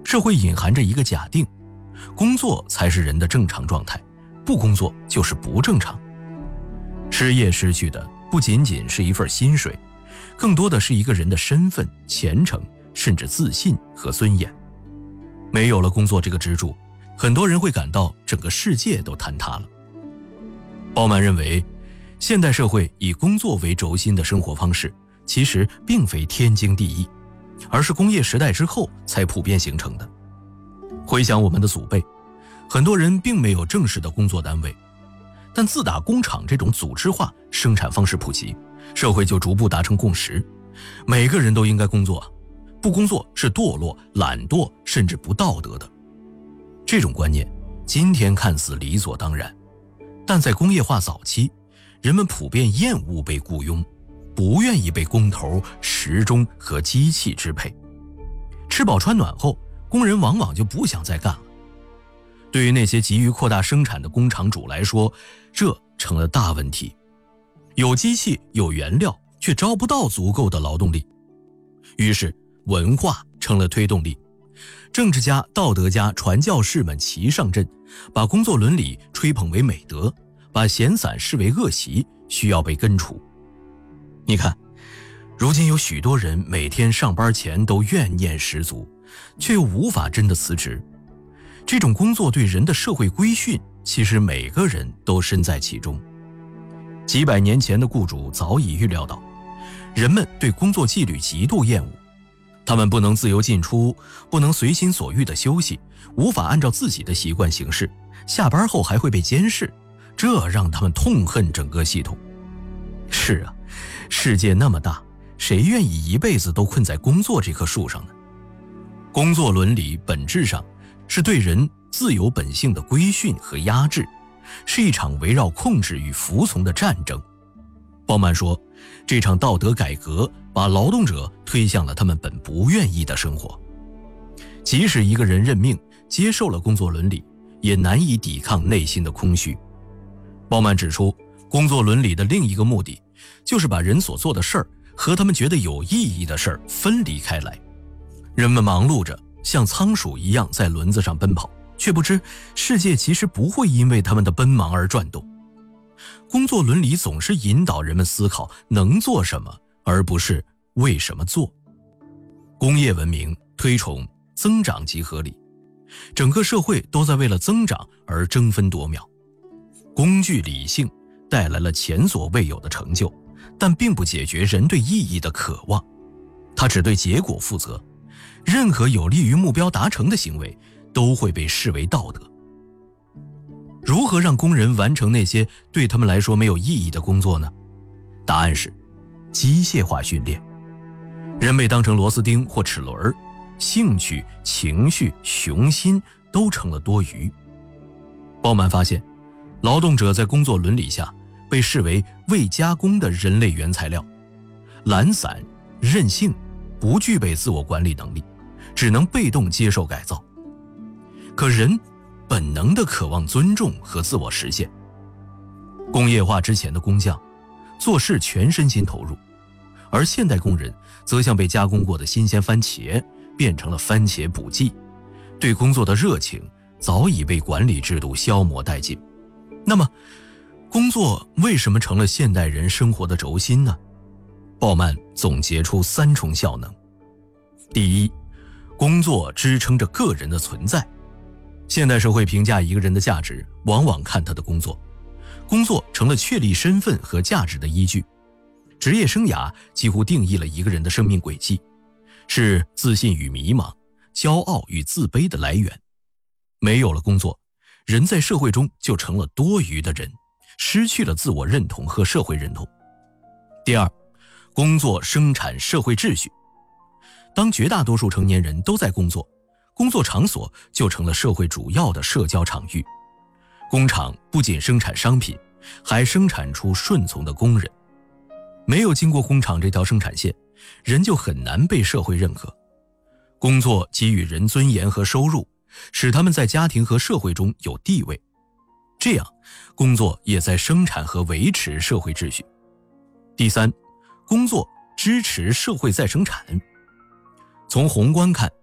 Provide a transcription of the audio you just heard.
社会隐含着一个假定，工作才是人的正常状态，不工作就是不正常。失业失去的不仅仅是一份薪水，更多的是一个人的身份、前程，甚至自信和尊严。没有了工作这个支柱，很多人会感到整个世界都坍塌了。鲍曼认为，现代社会以工作为轴心的生活方式，其实并非天经地义，而是工业时代之后才普遍形成的。回想我们的祖辈，很多人并没有正式的工作单位，但自打工厂这种组织化生产方式普及，社会就逐步达成共识，每个人都应该工作，不工作是堕落、懒惰，甚至不道德的。这种观念今天看似理所当然，但在工业化早期，人们普遍厌恶被雇佣，不愿意被工头、时钟和机器支配。吃饱穿暖后，工人往往就不想再干了。对于那些急于扩大生产的工厂主来说，这成了大问题。有机器，有原料，却招不到足够的劳动力。于是文化成了推动力，政治家、道德家、传教士们齐上阵，把工作伦理吹捧为美德，把闲散视为恶习，需要被根除。你看，如今有许多人每天上班前都怨念十足，却又无法真的辞职。这种工作对人的社会规训，其实每个人都身在其中。几百年前的雇主早已预料到，人们对工作纪律极度厌恶，他们不能自由进出，不能随心所欲地休息，无法按照自己的习惯行事，下班后还会被监视，这让他们痛恨整个系统。是啊，世界那么大，谁愿意一辈子都困在工作这棵树上呢？工作伦理本质上是对人自由本性的规训和压制，是一场围绕控制与服从的战争。鲍曼说，这场道德改革把劳动者推向了他们本不愿意的生活。即使一个人认命，接受了工作伦理，也难以抵抗内心的空虚。鲍曼指出，工作伦理的另一个目的，就是把人所做的事儿和他们觉得有意义的事儿分离开来。人们忙碌着，像仓鼠一样在轮子上奔跑，却不知世界其实不会因为他们的奔忙而转动。工作伦理总是引导人们思考能做什么，而不是为什么做。工业文明推崇增长即合理，整个社会都在为了增长而争分夺秒。工具理性带来了前所未有的成就，但并不解决人对意义的渴望，它只对结果负责。任何有利于目标达成的行为都会被视为道德。如何让工人完成那些对他们来说没有意义的工作呢？答案是机械化训练。人被当成螺丝钉或齿轮，兴趣、情绪、雄心都成了多余。鲍曼发现，劳动者在工作伦理下被视为未加工的人类原材料，懒散、任性，不具备自我管理能力，只能被动接受改造。可人本能地渴望尊重和自我实现。工业化之前的工匠做事全身心投入，而现代工人则像被加工过的新鲜番茄，变成了番茄补剂，对工作的热情早已被管理制度消磨殆尽。那么工作为什么成了现代人生活的轴心呢？鲍曼总结出3重效能。第一，工作支撑着个人的存在。现代社会评价一个人的价值，往往看他的工作，工作成了确立身份和价值的依据。职业生涯几乎定义了一个人的生命轨迹，是自信与迷茫、骄傲与自卑的来源。没有了工作，人在社会中就成了多余的人，失去了自我认同和社会认同。第二，工作生产社会秩序。当绝大多数成年人都在工作，工作场所就成了社会主要的社交场域。工厂不仅生产商品，还生产出顺从的工人。没有经过工厂这条生产线，人就很难被社会认可。工作给予人尊严和收入，使他们在家庭和社会中有地位。这样，工作也在生产和维持社会秩序。第三，工作支持社会再生产。从宏观看，